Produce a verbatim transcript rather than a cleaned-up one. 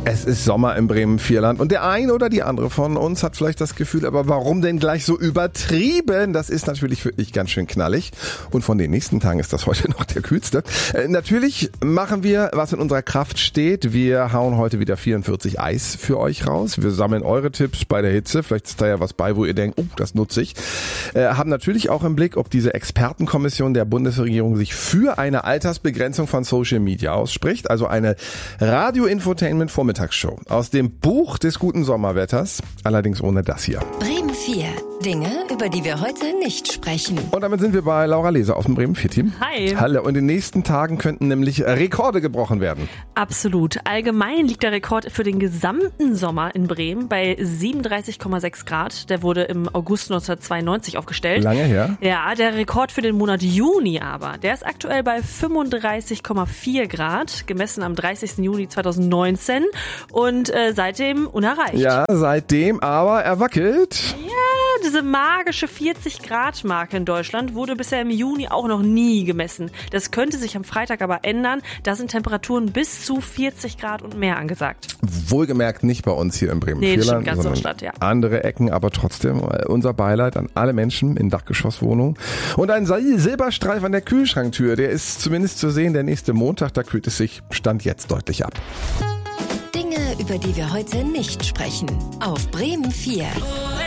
Es ist Sommer im Bremen-Vierland und der ein oder die andere von uns hat vielleicht das Gefühl, aber warum denn gleich so übertrieben? Das ist natürlich wirklich ganz schön knallig und von den nächsten Tagen ist das heute noch der kühlste. Äh, natürlich machen wir, was in unserer Kraft steht. Wir hauen heute wieder vierundvierzig Eis für euch raus. Wir sammeln eure Tipps bei der Hitze. Vielleicht ist da ja was bei, wo ihr denkt, oh, das nutze ich. Äh, haben natürlich auch im Blick, ob diese Expertenkommission der Bundesregierung sich für eine Altersbegrenzung von Social Media ausspricht. Also eine Radio-Infotainment-Vormittagsshow aus dem Buch des guten Sommerwetters, allerdings ohne das hier. Bremen vier. Dinge, über die wir heute nicht sprechen. Und damit sind wir bei Laura Leser aus dem Bremen vier Team. Hi. Hallo. Und in den nächsten Tagen könnten nämlich Rekorde gebrochen werden. Absolut. Allgemein liegt der Rekord für den gesamten Sommer in Bremen bei siebenunddreißig Komma sechs Grad. Der wurde im August neunzehnhundertzweiundneunzig aufgestellt. Lange her. Ja, der Rekord für den Monat Juni aber, der ist aktuell bei fünfunddreißig Komma vier Grad, gemessen am dreißigsten Juni zweitausendneunzehn und äh, seitdem unerreicht. Ja, seitdem, aber er wackelt. Ja, diese magische vierzig Grad Marke in Deutschland wurde bisher im Juni auch noch nie gemessen. Das könnte sich am Freitag aber ändern. Da sind Temperaturen bis zu vierzig Grad und mehr angesagt. Wohlgemerkt nicht bei uns hier in Bremen-Vierland, Nee, stimmt, ganz sondern Deutschland, ja. andere Ecken, aber trotzdem unser Beileid an alle Menschen in Dachgeschosswohnungen. Und ein Sil- Silberstreif an der Kühlschranktür, der ist zumindest zu sehen, der nächste Montag, da kühlt es sich Stand jetzt deutlich ab. Dinge, über die wir heute nicht sprechen. Auf Bremen vier.